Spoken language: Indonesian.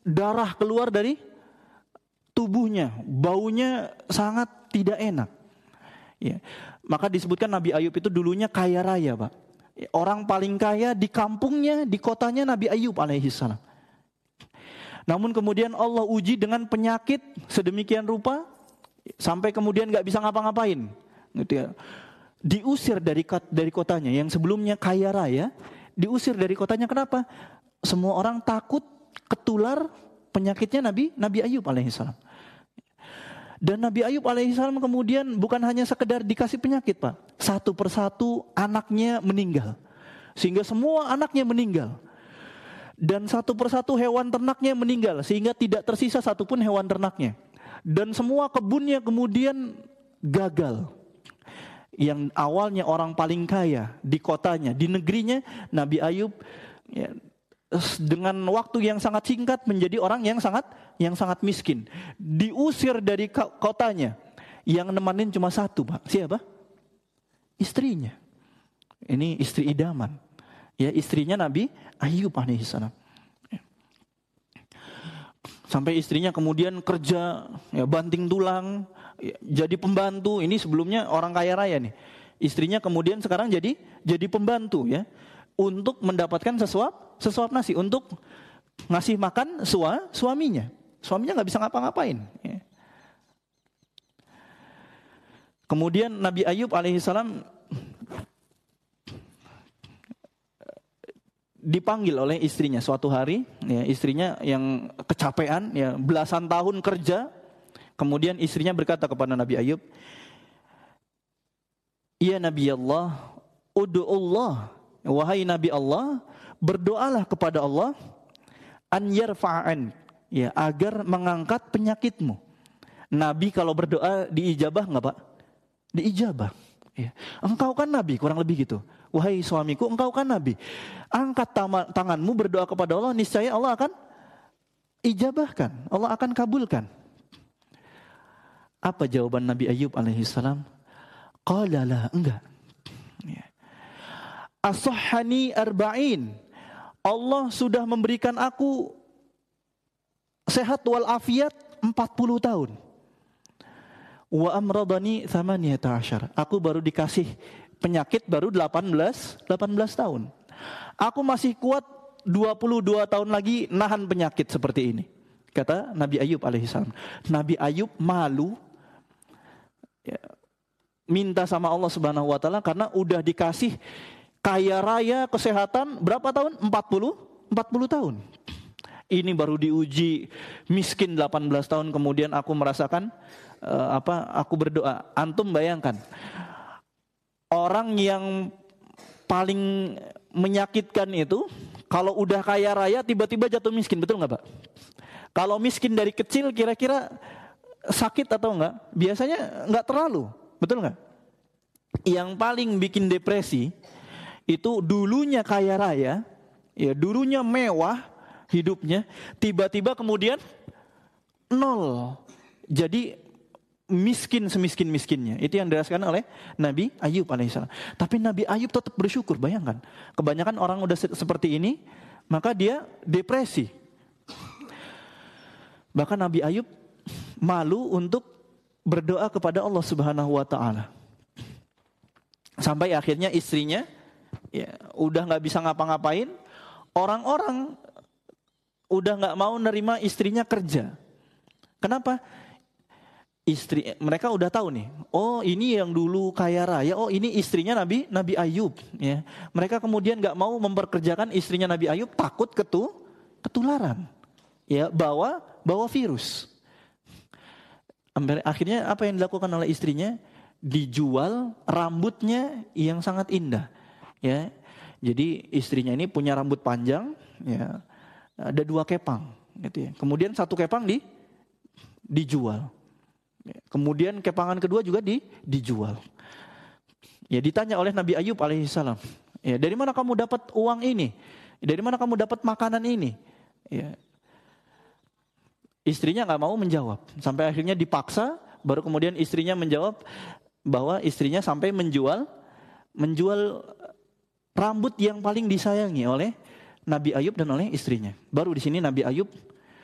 darah keluar dari tubuhnya, baunya sangat tidak enak. Ya. Maka disebutkan Nabi Ayub itu dulunya kaya raya, Pak. Orang paling kaya di kampungnya, di kotanya Nabi Ayub alaihissalam. Namun kemudian Allah uji dengan penyakit sedemikian rupa, sampai kemudian gak bisa ngapa-ngapain. Gitu ya. Diusir dari kotanya, yang sebelumnya kaya raya, diusir dari kotanya. Kenapa? Semua orang takut ketular penyakitnya Nabi Ayub alaihissalam. Dan Nabi Ayub alaihissalam kemudian bukan hanya sekedar dikasih penyakit, Pak. Satu persatu anaknya meninggal. Sehingga semua anaknya meninggal. Dan satu persatu hewan ternaknya meninggal. Sehingga tidak tersisa satupun hewan ternaknya. Dan semua kebunnya kemudian gagal. Yang awalnya orang paling kaya di kotanya, di negerinya, Nabi Ayub ya, dengan waktu yang sangat singkat menjadi orang yang sangat miskin. Diusir dari kotanya. Yang nemanin cuma satu, Pak. Siapa? Istrinya. Ini istri idaman. Ya, istrinya Nabi Ayub alaihissalam. Sampai istrinya kemudian kerja, ya, banting tulang, ya, jadi pembantu. Ini sebelumnya orang kaya raya nih. Istrinya kemudian sekarang jadi pembantu, ya, untuk mendapatkan sesuap nasi, untuk ngasih makan suaminya. Suaminya nggak bisa ngapa-ngapain. Ya. Kemudian Nabi Ayub alaihissalam dipanggil oleh istrinya suatu hari, ya, istrinya yang kecapean, ya, belasan tahun kerja. Kemudian istrinya berkata kepada Nabi Ayub, "Ya Nabi Allah, ud'ullah, wahai Nabi Allah, berdoalah kepada Allah an yarfa'an, ya, agar mengangkat penyakitmu." Nabi kalau berdoa diijabah enggak, Pak? Diijabah. Ya. Engkau kan Nabi, kurang lebih gitu. Wahai suamiku, engkau kan Nabi. Angkat tanganmu berdoa kepada Allah, niscaya Allah akan ijabahkan, Allah akan kabulkan. Apa jawaban Nabi Ayub alaihissalam? Qala la, enggak. Ya. As-sahhani arba'in. Allah sudah memberikan aku sehat wal afiat 40 tahun. Wa amradani 18. Aku baru dikasih penyakit baru 18 tahun. Aku masih kuat 22 tahun lagi nahan penyakit seperti ini. Kata Nabi Ayub alaihissalam. Nabi Ayub malu, ya, minta sama Allah Subhanahu wa taala karena udah dikasih kaya raya, kesehatan berapa tahun? 40 tahun. Ini baru diuji miskin 18 tahun, kemudian aku merasakan aku berdoa. Antum bayangkan, orang yang paling menyakitkan itu kalau udah kaya raya tiba-tiba jatuh miskin, betul nggak, Pak? Kalau miskin dari kecil kira-kira sakit atau enggak? Biasanya enggak terlalu, betul nggak? Yang paling bikin depresi itu dulunya kaya raya, ya, dulunya mewah hidupnya, tiba-tiba kemudian nol. Jadi miskin semiskin-miskinnya. Itu yang dirasakan oleh Nabi Ayub alaihissalam. Tapi Nabi Ayub tetap bersyukur. Bayangkan, kebanyakan orang udah seperti ini, maka dia depresi. Bahkan Nabi Ayub malu untuk berdoa kepada Allah Subhanahu wa taala. Sampai akhirnya istrinya, ya, udah nggak bisa ngapa-ngapain. Orang-orang udah nggak mau nerima istrinya kerja. Kenapa? Mereka udah tahu nih, oh ini yang dulu kaya raya, oh ini istrinya Nabi Ayub, ya. Mereka kemudian nggak mau memperkerjakan istrinya Nabi Ayub, takut ketularan, ya, bawa virus. Akhirnya apa yang dilakukan oleh istrinya? Dijual rambutnya yang sangat indah, ya. Jadi istrinya ini punya rambut panjang, ya, ada 2 kepang, gitu ya. Kemudian 1 kepang dijual. Kemudian kepangan kedua juga dijual. Ya, ditanya oleh Nabi Ayub alaihissalam, ya, dari mana kamu dapat uang ini? Dari mana kamu dapat makanan ini? Ya. Istrinya nggak mau menjawab. Sampai akhirnya dipaksa, baru kemudian istrinya menjawab bahwa istrinya sampai menjual rambut yang paling disayangi oleh Nabi Ayub dan oleh istrinya. Baru di sini Nabi Ayub